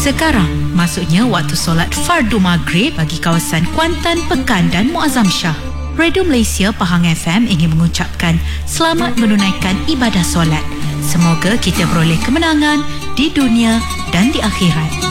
Sekarang, maksudnya waktu solat Fardu Maghrib bagi kawasan Kuantan, Pekan dan Muazzam Shah. Radio Malaysia Pahang FM ingin mengucapkan selamat menunaikan ibadah solat. Semoga kita beroleh kemenangan di dunia dan di akhirat.